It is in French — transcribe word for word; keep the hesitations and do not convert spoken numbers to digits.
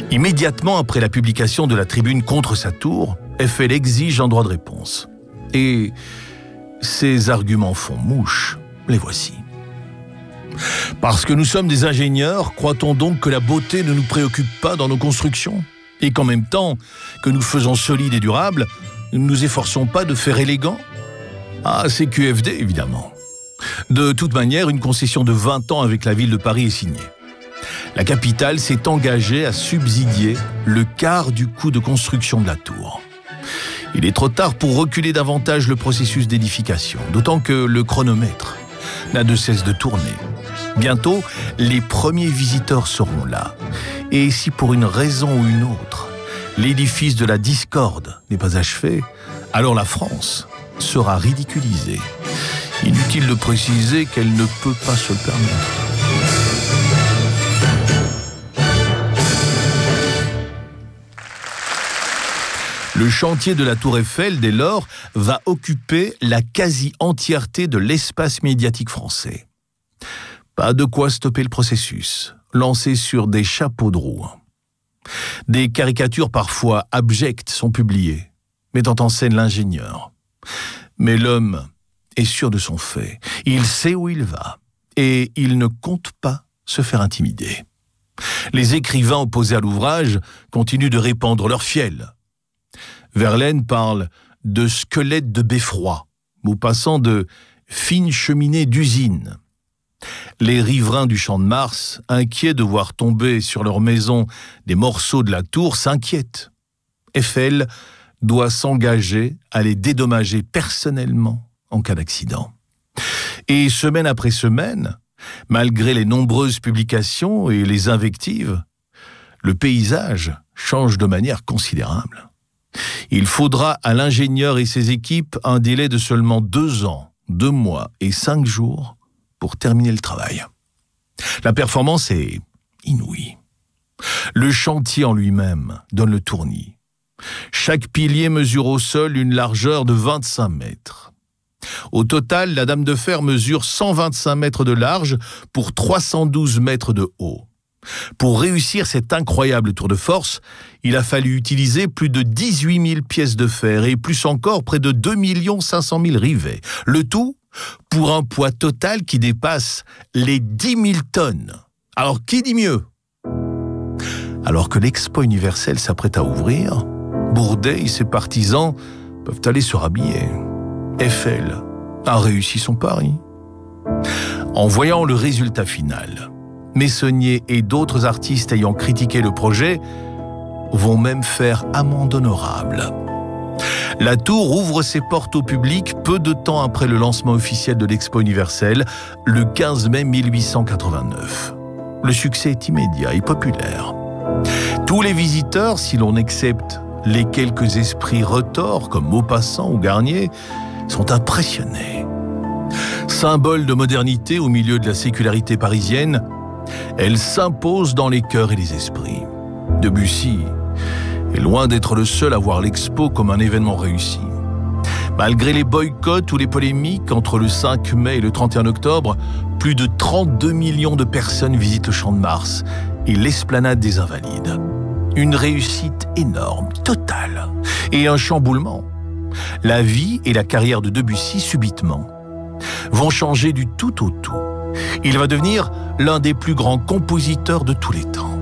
Immédiatement après la publication de la tribune contre sa tour, Eiffel exige un droit de réponse. Et ses arguments font mouche, les voici. Parce que nous sommes des ingénieurs, croit-on donc que la beauté ne nous préoccupe pas dans nos constructions? Et qu'en même temps que nous faisons solide et durable, nous ne nous efforçons pas de faire élégant? Ah, c'est Q F D, évidemment. De toute manière, une concession de vingt ans avec la ville de Paris est signée. La capitale s'est engagée à subsidier le quart du coût de construction de la tour. Il est trop tard pour reculer davantage le processus d'édification, d'autant que le chronomètre n'a de cesse de tourner. Bientôt, les premiers visiteurs seront là. Et si pour une raison ou une autre, l'édifice de la discorde n'est pas achevé, alors la France sera ridiculisée. Inutile de préciser qu'elle ne peut pas se le permettre. Le chantier de la Tour Eiffel, dès lors, va occuper la quasi-entièreté de l'espace médiatique français. Pas de quoi stopper le processus, lancé sur des chapeaux de roue. Des caricatures parfois abjectes sont publiées, mettant en scène l'ingénieur. Mais l'homme est sûr de son fait, il sait où il va, et il ne compte pas se faire intimider. Les écrivains opposés à l'ouvrage continuent de répandre leur fiel. Verlaine parle de squelettes de beffroi, Maupassant de fines cheminées d'usine. Les riverains du Champ de Mars, inquiets de voir tomber sur leur maison des morceaux de la tour, s'inquiètent. Eiffel doit s'engager à les dédommager personnellement en cas d'accident. Et semaine après semaine, malgré les nombreuses publications et les invectives, le paysage change de manière considérable. Il faudra à l'ingénieur et ses équipes un délai de seulement deux ans, deux mois et cinq jours pour terminer le travail. La performance est inouïe. Le chantier en lui-même donne le tournis. Chaque pilier mesure au sol une largeur de vingt-cinq mètres. Au total, la Dame de Fer mesure cent vingt-cinq mètres de large pour trois cent douze mètres de haut. Pour réussir cette incroyable tour de force, il a fallu utiliser plus de dix-huit mille pièces de fer et plus encore près de deux millions cinq cent mille rivets. Le tout pour un poids total qui dépasse les dix mille tonnes. Alors qui dit mieux? Alors que l'Expo universelle s'apprête à ouvrir, Bourdet et ses partisans peuvent aller se rhabiller. Eiffel a réussi son pari. En voyant le résultat final, Meissonnier et d'autres artistes ayant critiqué le projet vont même faire amende honorable. La tour ouvre ses portes au public peu de temps après le lancement officiel de l'Expo universelle, le quinze mai mille huit cent quatre-vingt-neuf. Le succès est immédiat et populaire. Tous les visiteurs, si l'on accepte les quelques esprits retors comme Maupassant ou Garnier, sont impressionnés. Symbole de modernité au milieu de la sécularité parisienne, elle s'impose dans les cœurs et les esprits. Debussy est loin d'être le seul à voir l'Expo comme un événement réussi. Malgré les boycotts ou les polémiques entre le cinq mai et le trente et un octobre, plus de trente-deux millions de personnes visitent le Champ de Mars et l'esplanade des Invalides. Une réussite énorme, totale, et un chamboulement. La vie et la carrière de Debussy, subitement, vont changer du tout au tout. Il va devenir l'un des plus grands compositeurs de tous les temps.